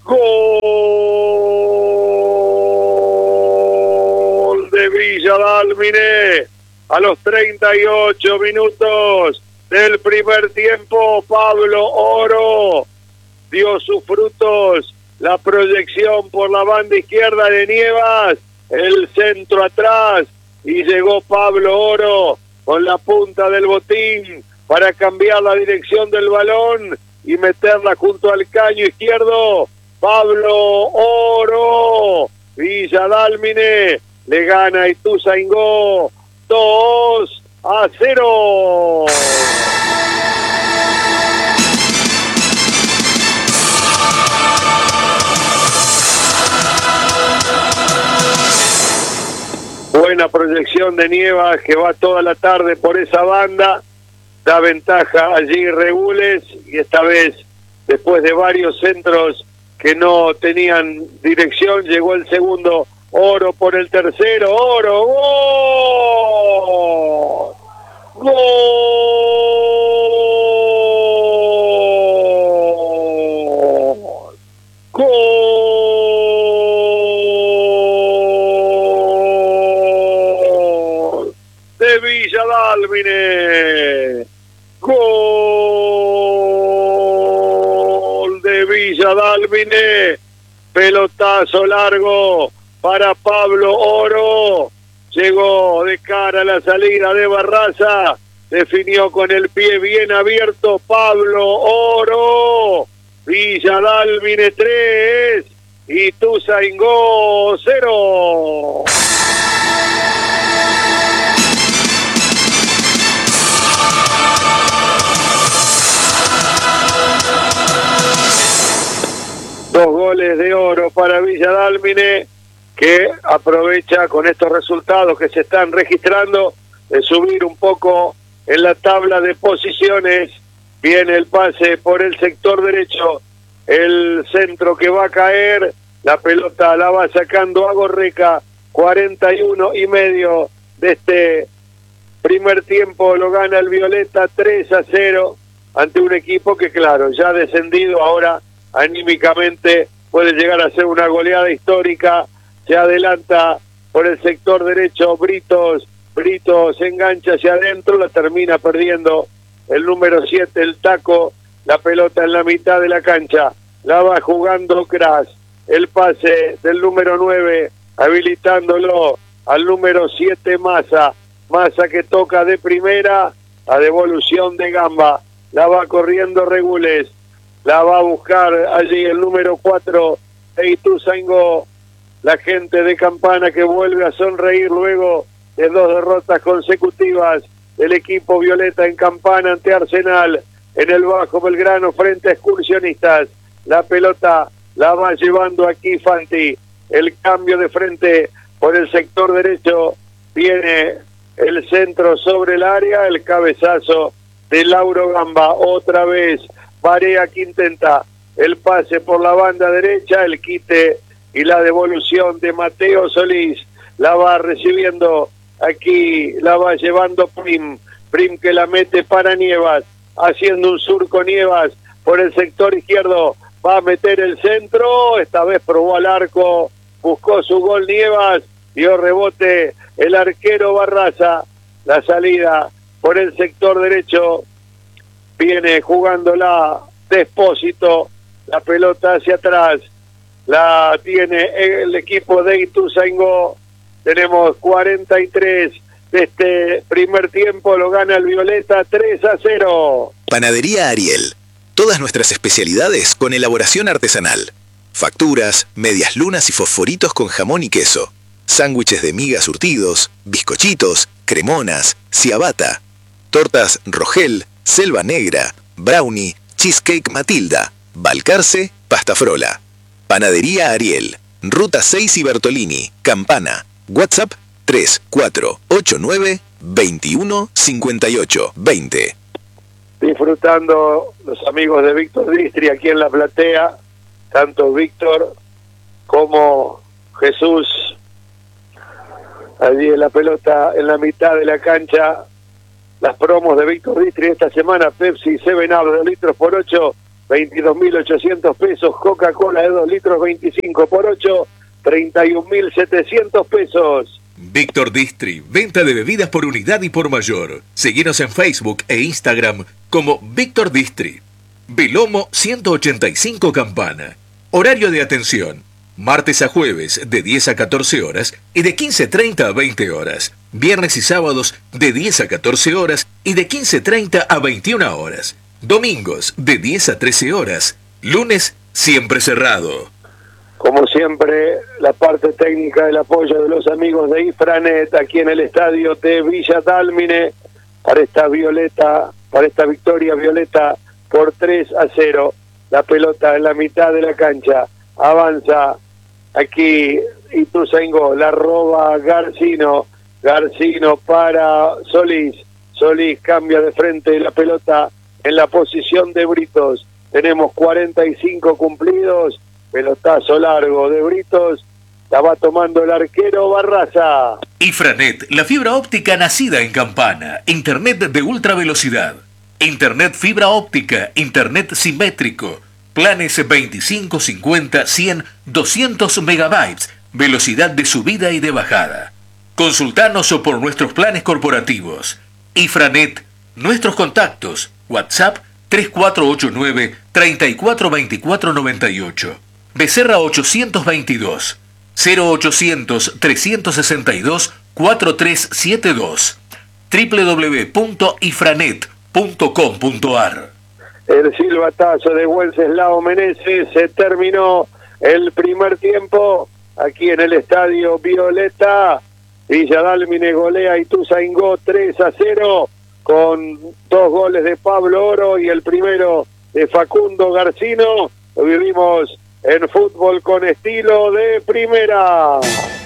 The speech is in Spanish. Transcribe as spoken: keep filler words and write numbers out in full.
Gol de Villa Dálmine a los treinta y ocho minutos del primer tiempo. Pablo Oro dio sus frutos. La proyección por la banda izquierda de Nievas, el centro atrás, y llegó Pablo Oro con la punta del botín para cambiar la dirección del balón y meterla junto al caño izquierdo. Pablo Oro, Villa Dálmine le gana a Ituzaingó dos a cero. Buena proyección de Nievas, que va toda la tarde por esa banda, da ventaja allí Regules, y esta vez, después de varios centros que no tenían dirección, llegó el segundo. Oro por el tercero. Oro, gol, gol, gol de Villa Dálmine, gol de Villa Dálmine, pelotazo largo para Pablo Oro, llegó de cara a la salida de Barraza, definió con el pie bien abierto Pablo Oro. Villa Dálmine tres, Ituzaingó cero. Dos goles de Oro para Villa Dálmine, que aprovecha con estos resultados que se están registrando de subir un poco en la tabla de posiciones. Viene el pase por el sector derecho, el centro que va a caer, la pelota la va sacando a Gorreca. Cuarenta y uno y medio de este primer tiempo lo gana el Violeta tres a cero ante un equipo que, claro, ya ha descendido, ahora anímicamente puede llegar a ser una goleada histórica. Se adelanta por el sector derecho Britos, Britos se engancha hacia adentro, la termina perdiendo el número siete, el Taco, la pelota en la mitad de la cancha, la va jugando Cras, el pase del número nueve, habilitándolo al número siete, Massa, Massa que toca de primera, a devolución de Gamba, la va corriendo Regules, la va a buscar allí el número cuatro, Ituzaingó. La gente de Campana que vuelve a sonreír luego de dos derrotas consecutivas del equipo violeta en Campana ante Arsenal, en el Bajo Belgrano frente a Excursionistas. La pelota la va llevando aquí Fanti, el cambio de frente por el sector derecho, viene el centro sobre el área, el cabezazo de Lauro Gamba, otra vez Barea que intenta el pase por la banda derecha, el quite y la devolución de Mateo Solís, la va recibiendo aquí, la va llevando Prim, Prim que la mete para Nievas, haciendo un surco Nievas por el sector izquierdo, va a meter el centro, esta vez probó al arco, buscó su gol Nievas, dio rebote el arquero Barraza, la salida por el sector derecho, viene jugándola Despósito, la pelota hacia atrás, la tiene el equipo de Ituzaingó. Tenemos cuarenta y tres de este primer tiempo, lo gana el Violeta tres a cero. Panadería Ariel. Todas nuestras especialidades con elaboración artesanal. Facturas, medias lunas y fosforitos con jamón y queso. Sándwiches de miga surtidos, bizcochitos, cremonas, ciabatta. Tortas Rogel, Selva Negra, Brownie, Cheesecake Matilda, Balcarce, Pasta Frola. Panadería Ariel, Ruta seis y Bertolini, Campana, WhatsApp tres cuatro ocho nueve, veintiuno cincuenta y ocho, veinte. Disfrutando los amigos de Víctor Distri aquí en la platea, tanto Víctor como Jesús, allí en la pelota en la mitad de la cancha, las promos de Víctor Distri esta semana, Pepsi seven up de litros por ocho, veintidós mil ochocientos pesos. Coca-Cola de dos litros, veinticinco por ocho, treinta y un mil setecientos pesos. Víctor Distri, venta de bebidas por unidad y por mayor. Seguinos en Facebook e Instagram como Víctor Distri. Belomo ciento ochenta y cinco Campana. Horario de atención: martes a jueves de diez a catorce horas y de quince treinta a veinte horas. Viernes y sábados de diez a catorce horas y de quince treinta a veintiuna horas. Domingos de diez a trece horas. Lunes siempre cerrado. Como siempre, la parte técnica del apoyo de los amigos de Ifranet aquí en el estadio de Villa Dálmine para esta violeta, para esta victoria violeta por tres a cero. La pelota en la mitad de la cancha. Avanza aquí Ituzaingó, la roba Garcino. Garcino para Solís. Solís cambia de frente la pelota en la posición de Britos. Tenemos cuarenta y cinco cumplidos. Pelotazo largo de Britos. La va tomando el arquero Barraza. Ifranet, la fibra óptica nacida en Campana. Internet de ultra velocidad. Internet fibra óptica. Internet simétrico. Planes veinticinco, cincuenta, cien, doscientos megabytes. Velocidad de subida y de bajada. Consultanos por nuestros planes corporativos. Ifranet, nuestros contactos. WhatsApp tres cuatro ocho nueve, tres cuatro dos cuatro nueve ocho. Becerra ochocientos veintidós, cero ochocientos, trescientos sesenta y dos, cuarenta y tres setenta y dos. doble u doble u doble u punto ifranet punto com punto ar. El silbatazo de Wenceslao Meneses. Se terminó el primer tiempo aquí en el estadio Violeta. Villa Dálmine golea Ituzaingó tres a cero con dos goles de Pablo Oro y el primero de Facundo Garcino. Lo vivimos en Fútbol con Estilo de Primera.